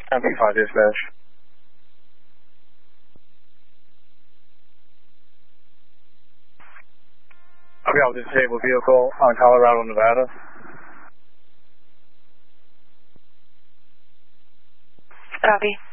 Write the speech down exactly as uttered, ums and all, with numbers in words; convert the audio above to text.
Copy five dispatch. Copy out with disabled vehicle on Colorado, Nevada. Copy.